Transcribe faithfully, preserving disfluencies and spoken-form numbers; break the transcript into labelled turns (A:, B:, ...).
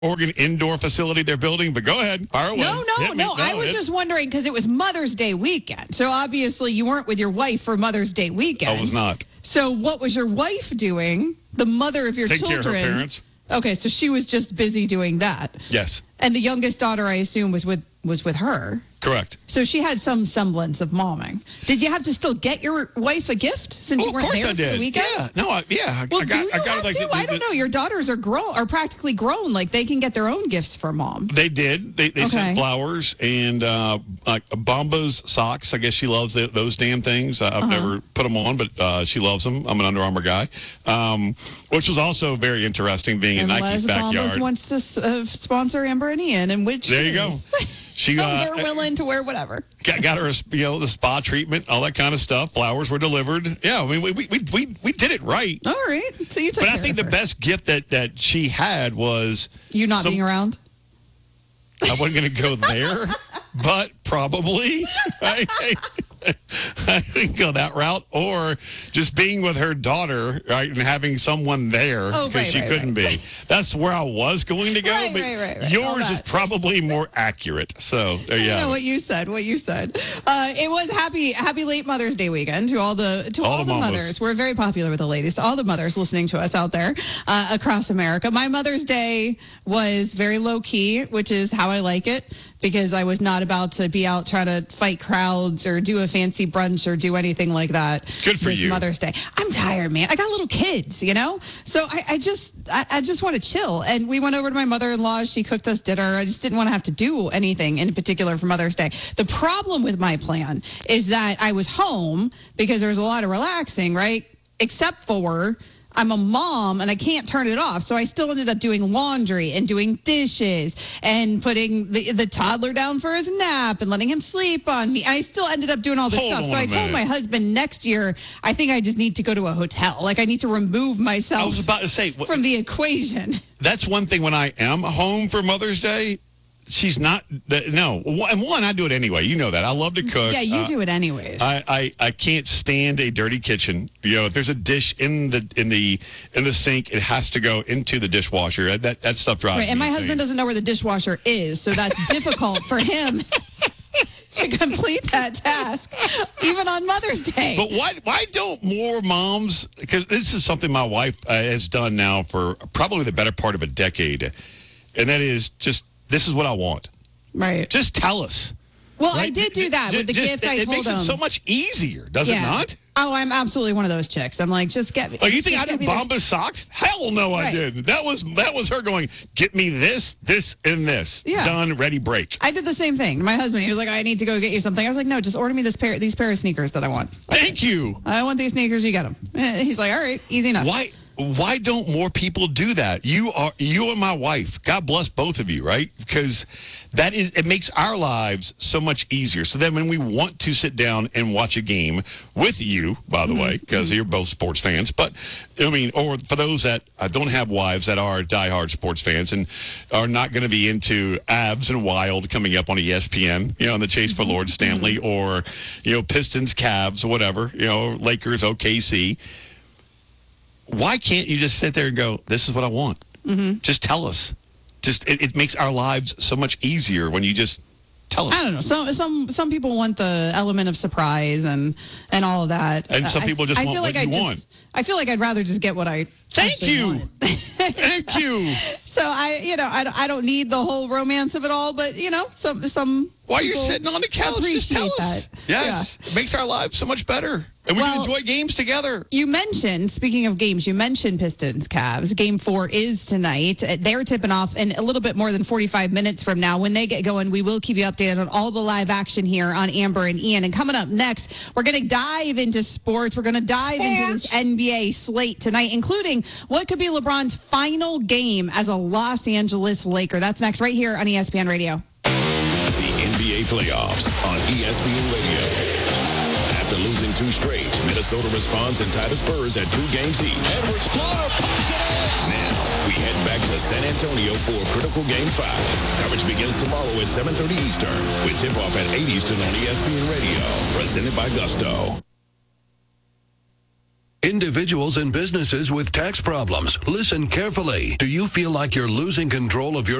A: Oregon indoor facility they're building, but go ahead, fire away.
B: No, no,
A: Hit me.
B: no. I was
A: hit-
B: just wondering because it was Mother's Day weekend. So obviously you weren't with your wife for Mother's Day weekend.
A: I was not.
B: So what was your wife doing? The mother of your
A: Take
B: children.
A: care of her parents.
B: Okay, so she was just busy doing that.
A: Yes.
B: And the youngest daughter, I assume, was with was with her.
A: Correct.
B: So she had some semblance of momming. Did you have to still get your wife a gift since
A: Oh,
B: you
A: of
B: weren't
A: course
B: there
A: I
B: for
A: did.
B: the weekend?
A: Yeah. No, I, yeah.
B: Well,
A: I
B: do
A: got,
B: you
A: I got
B: have
A: like
B: to?
A: the-
B: I don't
A: the-
B: know. Your daughters are grown, are practically grown. Like they can get their own gifts for mom.
A: They did. They, they
B: Okay.
A: sent flowers and uh, like Bombas socks. I guess she loves the, those damn things. I've
B: Uh-huh.
A: never put them on, but uh, she loves them. I'm an Under Armour guy, um, which was also very interesting being in Nike's
B: Unless
A: backyard.
B: Bombas wants to uh, sponsor Amber and Ian, in which
A: There you go.
B: case,
A: She uh,
B: they're willing to wear whatever.
A: got, got her, a, you know, the spa treatment, all that kind of stuff. Flowers were delivered. Yeah, I mean, we we we, we, we did it right.
B: All right. So you took
A: But I
B: care
A: think
B: of
A: the
B: her.
A: best gift that, that she had was
B: You not
A: some-
B: being around?
A: I wasn't going to go there, but probably I, I, I could go that route, or just being with her daughter, right, and having someone there
B: Oh,
A: because
B: right,
A: she
B: right,
A: couldn't
B: right.
A: be. That's where I was going to go,
B: Right,
A: but
B: right, right, right. All
A: yours is
B: that.
A: probably more accurate. So there you
B: I know
A: go.
B: what you said. What you said. Uh, it was happy, happy late Mother's Day weekend to all the to all,
A: All the
B: the
A: mamas.
B: mothers. We're very popular with the ladies. To all the mothers listening to us out there uh, across America. My Mother's Day was very low key, which is how I like it. Because I was not about to be out trying to fight crowds or do a fancy brunch or do anything like that.
A: Good for
B: this
A: you.
B: Mother's Day. I'm tired, man. I got little kids, you know? So I, I just I, I just want to chill. And we went over to my mother-in-law. She cooked us dinner. I just didn't want to have to do anything in particular for Mother's Day. The problem with my plan is that I was home because there was a lot of relaxing, right? Except for I'm a mom and I can't turn it off. So I still ended up doing laundry and doing dishes and putting the, the toddler down for his nap and letting him sleep on me. I still ended up doing all this
A: Hold
B: stuff.
A: on
B: So
A: a
B: I told
A: minute.
B: my husband next year, I think I just need to go to a hotel. Like I need to remove
A: I
B: myself
A: was about to say, wh-
B: from the equation.
A: that's one thing when I am home for Mother's Day. She's not, that- no. And one, I do it anyway. You know that. I love to cook.
B: Yeah, you
A: Uh,
B: do it anyways.
A: I, I, I can't stand a dirty kitchen. You know, if there's a dish in the in the in the sink, it has to go into the dishwasher. That that stuff drives
B: Right, and
A: me
B: my
A: insane.
B: husband doesn't know where the dishwasher is, so that's difficult for him to complete that task, even on Mother's Day.
A: But why why don't more moms? Because this is something my wife uh, has done now for probably the better part of a decade, and that is just this is what I want.
B: Right.
A: Just tell us.
B: Well, I
A: Right?
B: did do that
A: Ju-
B: with the
A: just-
B: gift
A: it,
B: I
A: it
B: told
A: makes
B: him.
A: it so much easier, does it not?
B: Oh, I'm absolutely one of those chicks. I'm like, just get me.
A: Like you think I
B: just
A: did
B: get me this-
A: Bombas socks? Hell no, I
B: Right.
A: did. That was that was her going. Get me this, this, and this.
B: Yeah.
A: Done. Ready. Break.
B: I did the same thing. My husband, he was like, I need to go get you something. I was like, no, just order me this pair, these pair of sneakers that I want.
A: Thank you.
B: I want these sneakers. You get them. He's like, all right, easy enough.
A: Why why don't more people do that? You are you and my wife. God bless both of you, right? Because that is it makes our lives so much easier. So then when we want to sit down and watch a game with you, by the way, because you're both sports fans, but I mean, or for those that uh, don't have wives that are diehard sports fans and are not going to be into Abs and Wild coming up on E S P N, you know, in the chase for Lord Stanley, or you know, Pistons, Cavs, or whatever, you know, Lakers, O K C. Why can't you just sit there and go, this is what I want? Mm-hmm. Just tell us. Just it, it makes our lives so much easier when you just tell us.
B: I don't know. Some some some people want the element of surprise and and all of that.
A: And some
B: I-
A: people just
B: I
A: want
B: feel
A: what
B: like
A: you
B: I
A: want.
B: just I feel like I'd rather just get what I
A: Thank
B: actually
A: you.
B: want.
A: Thank you.
B: So I, you know, I, don't- I don't need the whole romance of it all, but you know, some some.
A: While you're
B: people
A: sitting on the couch, just tell
B: appreciate
A: us.
B: that.
A: Yes. It makes our lives so much better. And we
B: Well-
A: can enjoy games together.
B: You mentioned, speaking of games, you mentioned Pistons Cavs. Game four is tonight. Uh, They're tipping off in a little bit more than forty-five minutes from now. When they get going, we will keep you updated on all the live action here on Amber and Ian. And coming up next, we're going to dive into sports. We're going to dive into this N B A slate tonight, including what could be LeBron's final game as a Los Angeles Laker. That's next right here on E S P N Radio.
C: The N B A playoffs on E S P N Radio. After losing two straight, Minnesota responds and tied the Spurs at two games each. Edwards floater pops it in. Now we head back to San Antonio for a critical game five. Coverage begins tomorrow at seven thirty Eastern with tip-off at eight Eastern on E S P N Radio. Presented by Gusto.
D: Individuals and businesses with tax problems, listen carefully. Do you feel like you're losing control of your